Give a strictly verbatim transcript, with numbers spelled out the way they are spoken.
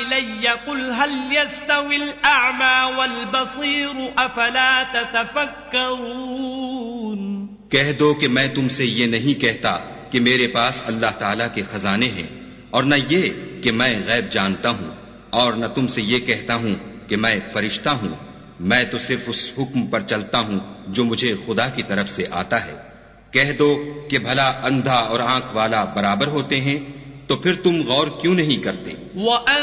इलय्य कुल हल यस्तविल अअमा वल बसीर अफला ततफक्करून। कह दो कि मैं तुमसे ये नहीं कहता कि मेरे पास अल्लाह ताला के खजाने हैं, और न ये कि मैं गैब जानता हूँ, और न तुमसे ये कहता हूँ कि मैं फरिश्ता हूँ। मैं तो सिर्फ उस हुक्म पर चलता हूँ जो मुझे खुदा की तरफ से आता है। कह दो कि भला अंधा और आंख वाला बराबर होते हैं, तो फिर तुम गौर क्यों नहीं करते?